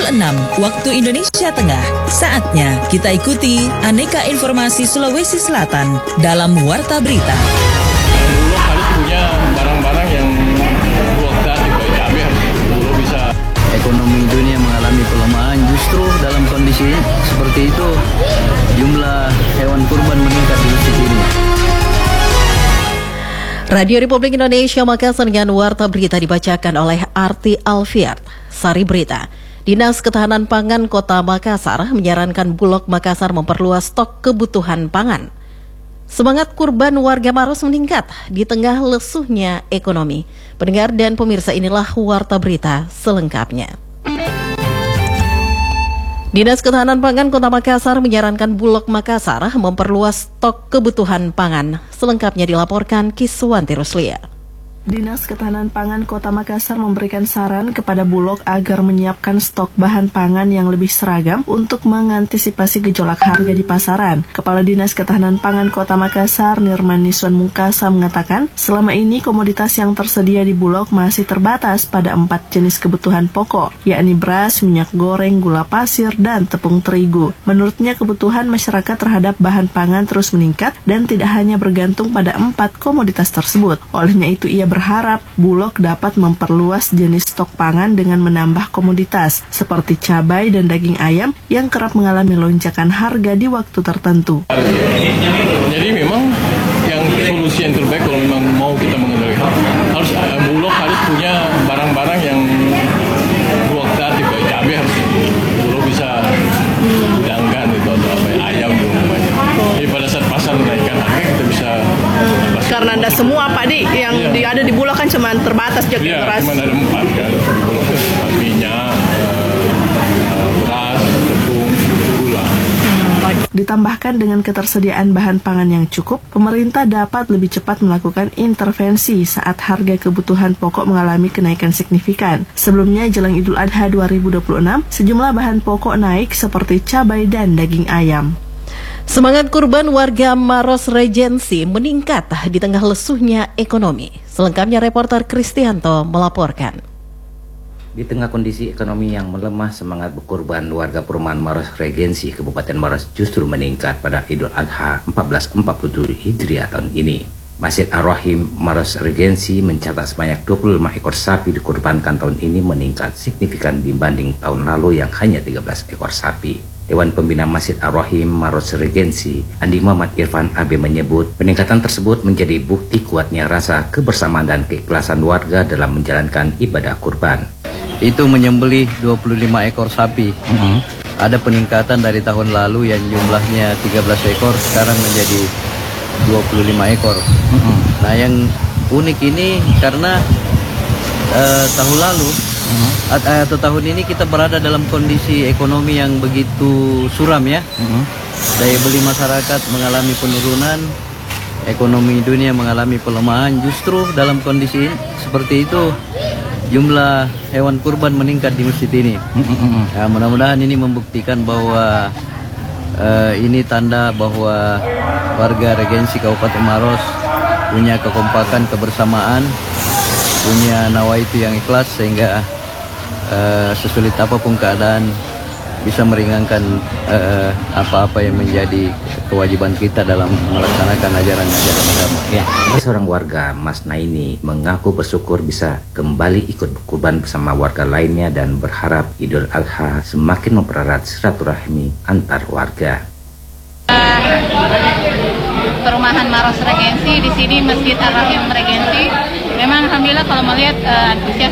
waktu Indonesia Tengah. Saatnya kita ikuti aneka informasi Sulawesi Selatan dalam Warta Berita. Bulog harus punya barang-barang yang fluktuatif, kayak cabai harus bisa. Ekonomi dunia mengalami pelemahan, justru dalam kondisi seperti itu jumlah hewan kurban meningkat di masjid ini. Radio Republik Indonesia Makassar dengan Warta Berita dibacakan oleh Arti Alfiat. Sari Berita. Dinas Ketahanan Pangan Kota Makassar menyarankan Bulog Makassar memperluas stok kebutuhan pangan. Semangat kurban warga Maros meningkat di tengah lesuhnya ekonomi. Pendengar dan pemirsa, inilah Warta Berita selengkapnya. Dinas Ketahanan Pangan Kota Makassar menyarankan Bulog Makassar memperluas stok kebutuhan pangan. Selengkapnya dilaporkan Kiswanti Ruslia. Dinas Ketahanan Pangan Kota Makassar memberikan saran kepada Bulog agar menyiapkan stok bahan pangan yang lebih seragam untuk mengantisipasi gejolak harga di pasaran. Kepala Dinas Ketahanan Pangan Kota Makassar, Nirman Niswan Mungkasa, mengatakan selama ini komoditas yang tersedia di Bulog masih terbatas pada 4 jenis kebutuhan pokok, yakni beras, minyak goreng, gula pasir, dan tepung terigu. Menurutnya kebutuhan masyarakat terhadap bahan pangan terus meningkat dan tidak hanya bergantung pada 4 komoditas tersebut. Olehnya itu ia berharap Bulog dapat memperluas jenis stok pangan dengan menambah komoditas seperti cabai dan daging ayam yang kerap mengalami lonjakan harga di waktu tertentu. Jadi memang yang solusi yang terbaik kalau memang mau kita mengendalikan harus Bulog harus punya barang-barang yang fluktuatif, kayak cabai harus Bulog bisa gudangkan itu atau apa ayam gitu namanya. Jadi pada saat pasar menaikkan harga kita bisa Karena ada semua Pak Di yang ada di Bulog kan cuma terbatas jadi beras. Cuma ada 4 kan. Minyak, beras, tepung, gula. Ditambahkan dengan ketersediaan bahan pangan yang cukup, pemerintah dapat lebih cepat melakukan intervensi saat harga kebutuhan pokok mengalami kenaikan signifikan. Sebelumnya jelang Idul Adha 2026, sejumlah bahan pokok naik seperti cabai dan daging ayam. Semangat kurban warga Maros Regensi meningkat di tengah lesuhnya ekonomi. Selengkapnya reporter Kristianto melaporkan. Di tengah kondisi ekonomi yang melemah, semangat berkurban warga perumahan Maros Regensi, Kabupaten Maros justru meningkat pada Idul Adha 1447 Hijriah tahun ini. Masjid Ar-Rahim Maros Regensi mencatat sebanyak 25 ekor sapi dikurbankan tahun ini, meningkat signifikan dibanding tahun lalu yang hanya 13 ekor sapi. Dewan Pembina Masjid Ar-Rahim Maros Regensi, Andi Muhammad Irfan AB, menyebut peningkatan tersebut menjadi bukti kuatnya rasa kebersamaan dan keikhlasan warga dalam menjalankan ibadah kurban. Itu menyembelih 25 ekor sapi. Ada peningkatan dari tahun lalu yang jumlahnya 13 ekor, sekarang menjadi 25 ekor. Nah, yang unik ini karena tahun lalu atau tahun ini kita berada dalam kondisi ekonomi yang begitu suram ya. Daya beli masyarakat mengalami penurunan, ekonomi dunia mengalami pelemahan. Justru dalam kondisi seperti itu jumlah hewan kurban meningkat di masjid ini. Ya, mudah-mudahan ini membuktikan bahwa ini tanda bahwa warga Regensi Kabupaten Maros punya kekompakan, kebersamaan, punya nawaitu yang ikhlas, sehingga sesulit apapun keadaan bisa meringankan apa-apa yang menjadi kewajiban kita dalam melaksanakan ajaran-ajaran agama. Ya, seorang warga, Mas Naini, mengaku bersyukur bisa kembali ikut berkurban bersama warga lainnya dan berharap Idul Adha semakin mempererat silaturahmi antar warga. Perumahan Maros Regensi, di sini Masjid Ar-Rahim Regensi, memang alhamdulillah kalau melihat antusias